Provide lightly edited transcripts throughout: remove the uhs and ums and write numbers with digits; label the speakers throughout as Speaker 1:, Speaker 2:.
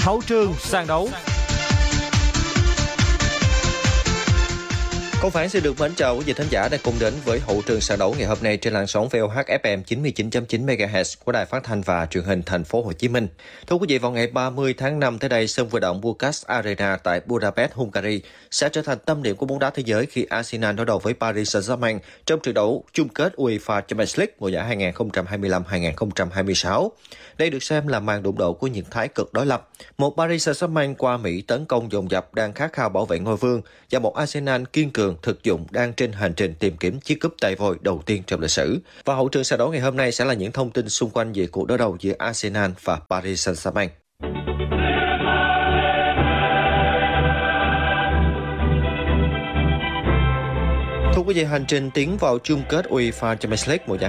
Speaker 1: Hậu trường sàn đấu.
Speaker 2: Công Phán xin được mến chào quý vị thính giả đang cùng đến với hậu trường sàn đấu ngày hôm nay trên làn sóng VOH FM 99.9 MHz của Đài Phát thanh và Truyền hình Thành phố Hồ Chí Minh. Thưa quý vị, vào ngày 30 tháng 5 tới đây, sân vận động Puskás Arena tại Budapest, Hungary sẽ trở thành tâm điểm của bóng đá thế giới khi Arsenal đối đầu với Paris Saint-Germain trong trận đấu chung kết UEFA Champions League mùa giải 2025-2026. Đây được xem là màn đụng độ của những thái cực đối lập. Một Paris Saint-Germain qua Mỹ tấn công dồn dập đang khát khao bảo vệ ngôi vương và một Arsenal kiên cường thực dụng đang trên hành trình tìm kiếm chiếc cúp tay vôi đầu tiên trong lịch sử. Và hậu trường sàn đấu ngày hôm nay sẽ là những thông tin xung quanh về cuộc đối đầu giữa Arsenal và Paris Saint-Germain. Thưa quý vị, hành trình tiến vào chung kết UEFA Champions League mùa giải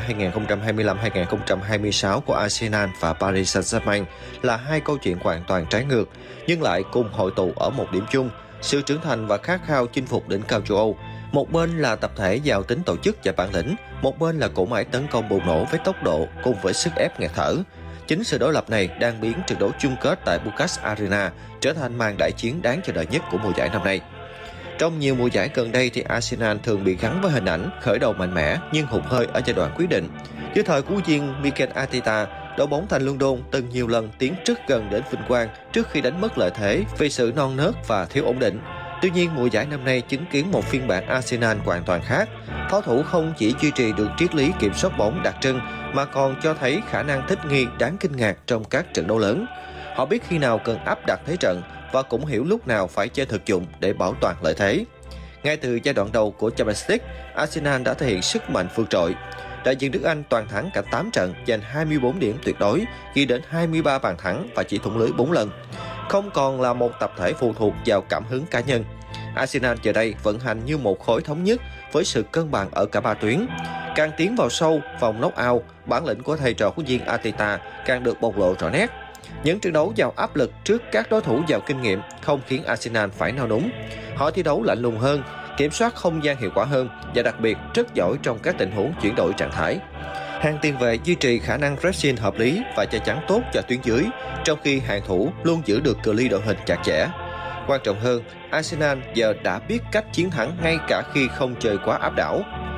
Speaker 2: 2025-2026 của Arsenal và Paris Saint-Germain là hai câu chuyện hoàn toàn trái ngược, nhưng lại cùng hội tụ ở một điểm chung: sự trưởng thành và khát khao chinh phục đỉnh cao châu Âu. Một bên là tập thể giàu tính tổ chức và bản lĩnh, một bên là cỗ máy tấn công bùng nổ với tốc độ cùng với sức ép nghẹt thở. Chính sự đối lập này đang biến trận đấu chung kết tại Puskás Arena trở thành màn đại chiến đáng chờ đợi nhất của mùa giải năm nay. Trong nhiều mùa giải gần đây thì Arsenal thường bị gắn với hình ảnh khởi đầu mạnh mẽ nhưng hụt hơi ở giai đoạn quyết định. Dưới thời của viên Mikel Arteta, đội bóng thành London từng nhiều lần tiến rất gần đến vinh quang trước khi đánh mất lợi thế vì sự non nớt và thiếu ổn định. Tuy nhiên, mùa giải năm nay chứng kiến một phiên bản Arsenal hoàn toàn khác. Pháo thủ không chỉ duy trì được triết lý kiểm soát bóng đặc trưng mà còn cho thấy khả năng thích nghi đáng kinh ngạc trong các trận đấu lớn. Họ biết khi nào cần áp đặt thế trận và cũng hiểu lúc nào phải chơi thực dụng để bảo toàn lợi thế. Ngay từ giai đoạn đầu của Champions League, Arsenal đã thể hiện sức mạnh vượt trội. Đại diện nước Anh toàn thắng cả 8 trận, giành 24 điểm tuyệt đối, ghi đến 23 bàn thắng và chỉ thủng lưới 4 lần. Không còn là một tập thể phụ thuộc vào cảm hứng cá nhân. Arsenal giờ đây vận hành như một khối thống nhất với sự cân bằng ở cả ba tuyến. Càng tiến vào sâu vòng knock-out, bản lĩnh của thầy trò của viên Arteta càng được bộc lộ rõ nét. Những trận đấu giàu áp lực trước các đối thủ giàu kinh nghiệm không khiến Arsenal phải nao núng. Họ thi đấu lạnh lùng hơn, kiểm soát không gian hiệu quả hơn và đặc biệt rất giỏi trong các tình huống chuyển đổi trạng thái. Hàng tiền vệ duy trì khả năng pressing hợp lý và che chắn tốt cho tuyến dưới, trong khi hàng thủ luôn giữ được cự ly đội hình chặt chẽ. Quan trọng hơn, Arsenal giờ đã biết cách chiến thắng ngay cả khi không chơi quá áp đảo.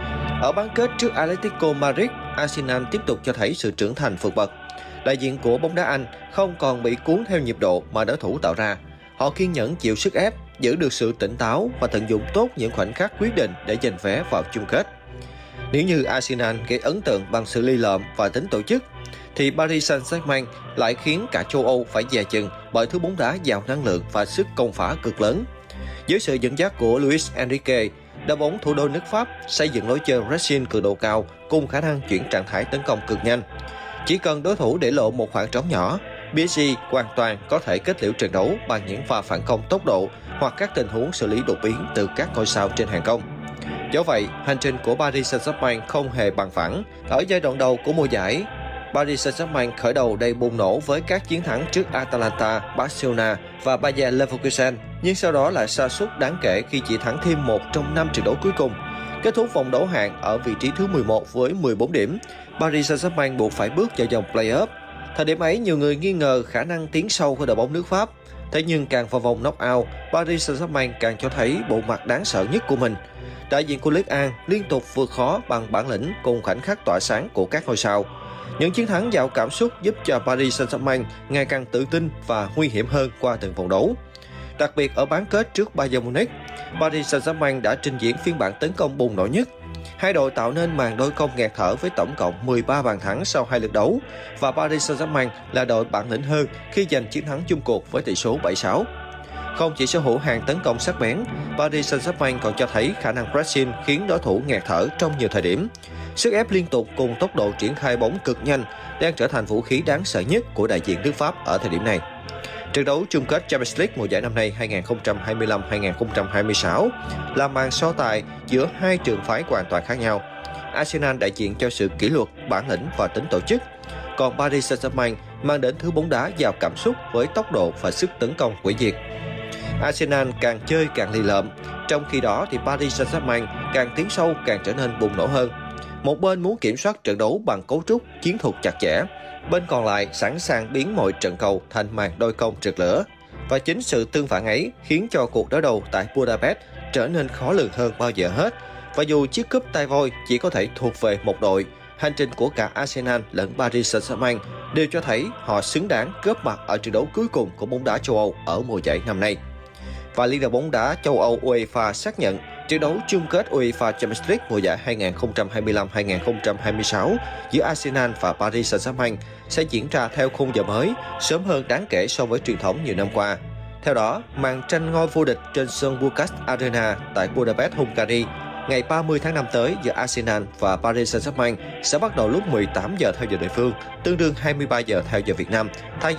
Speaker 2: Ở bán kết trước Atletico Madrid, Arsenal tiếp tục cho thấy sự trưởng thành vượt bậc. Đại diện của bóng đá Anh không còn bị cuốn theo nhịp độ mà đối thủ tạo ra. Họ kiên nhẫn chịu sức ép, giữ được sự tỉnh táo và tận dụng tốt những khoảnh khắc quyết định để giành vé vào chung kết. Nếu như Arsenal gây ấn tượng bằng sự lì lợm và tính tổ chức, thì Paris Saint-Germain lại khiến cả châu Âu phải dè chừng bởi thứ bóng đá giàu năng lượng và sức công phá cực lớn. Dưới sự dẫn dắt của Luis Enrique, đội bóng thủ đô nước Pháp xây dựng lối chơi pressing cường độ cao cùng khả năng chuyển trạng thái tấn công cực nhanh. Chỉ cần đối thủ để lộ một khoảng trống nhỏ, PSG hoàn toàn có thể kết liễu trận đấu bằng những pha phản công tốc độ hoặc các tình huống xử lý đột biến từ các ngôi sao trên hàng công. Do vậy, hành trình của Paris Saint-Germain không hề bằng phẳng. Ở giai đoạn đầu của mùa giải, Paris Saint-Germain khởi đầu đầy bùng nổ với các chiến thắng trước Atalanta, Barcelona và Bayer Leverkusen, nhưng sau đó lại sa sút đáng kể khi chỉ thắng thêm một trong 5 trận đấu cuối cùng. Kết thúc vòng đấu hạng ở vị trí thứ 11 với 14 điểm, Paris Saint-Germain buộc phải bước vào vòng play-off. Thời điểm ấy, nhiều người nghi ngờ khả năng tiến sâu của đội bóng nước Pháp. Thế nhưng càng vào vòng knock-out, Paris Saint-Germain càng cho thấy bộ mặt đáng sợ nhất của mình. Đại diện của Ligue 1 liên tục vượt khó bằng bản lĩnh cùng khoảnh khắc tỏa sáng của các ngôi sao. Những chiến thắng giàu cảm xúc giúp cho Paris Saint-Germain ngày càng tự tin và nguy hiểm hơn qua từng vòng đấu. Đặc biệt ở bán kết trước Bayern Munich, Paris Saint-Germain đã trình diễn phiên bản tấn công bùng nổ nhất. Hai đội tạo nên màn đôi công nghẹt thở với tổng cộng 13 bàn thắng sau 2 lượt đấu và Paris Saint-Germain là đội bản lĩnh hơn khi giành chiến thắng chung cuộc với tỷ số 7-6. Không chỉ sở hữu hàng tấn công sắc bén, Paris Saint-Germain còn cho thấy khả năng pressing khiến đối thủ nghẹt thở trong nhiều thời điểm. Sức ép liên tục cùng tốc độ triển khai bóng cực nhanh đang trở thành vũ khí đáng sợ nhất của đại diện nước Pháp ở thời điểm này. Trận đấu chung kết Champions League mùa giải năm nay 2025-2026 là màn so tài giữa hai trường phái hoàn toàn khác nhau. Arsenal đại diện cho sự kỷ luật, bản lĩnh và tính tổ chức, còn Paris Saint-Germain mang đến thứ bóng đá giàu cảm xúc với tốc độ và sức tấn công hủy diệt. Arsenal càng chơi càng lì lợm, trong khi đó thì Paris Saint-Germain càng tiến sâu càng trở nên bùng nổ hơn. Một bên muốn kiểm soát trận đấu bằng cấu trúc, chiến thuật chặt chẽ, bên còn lại sẵn sàng biến mọi trận cầu thành màn đôi công rực lửa. Và chính sự tương phản ấy khiến cho cuộc đối đầu tại Budapest trở nên khó lường hơn bao giờ hết. Và dù chiếc cúp tai voi chỉ có thể thuộc về một đội, hành trình của cả Arsenal lẫn Paris Saint-Germain đều cho thấy họ xứng đáng góp mặt ở trận đấu cuối cùng của bóng đá châu Âu ở mùa giải năm nay. Và Liên đoàn bóng đá châu Âu UEFA xác nhận trận đấu chung kết UEFA Champions League mùa giải 2025-2026 giữa Arsenal và Paris Saint-Germain sẽ diễn ra theo khung giờ mới, sớm hơn đáng kể so với truyền thống nhiều năm qua. Theo đó, màn tranh ngôi vô địch trên sân Bucharest Arena tại Budapest, Hungary ngày 30 tháng 5 tới giữa Arsenal và Paris Saint-Germain sẽ bắt đầu lúc 18 giờ theo giờ địa phương, tương đương 23 giờ theo giờ Việt Nam, thay